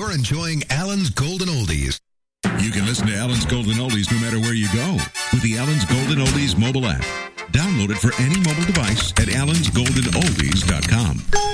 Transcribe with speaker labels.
Speaker 1: You're enjoying Allen's Golden Oldies.
Speaker 2: You can listen to Allen's Golden Oldies no matter where you go with the Allen's Golden Oldies mobile app. Download it for any mobile device at allensgoldenoldies.com.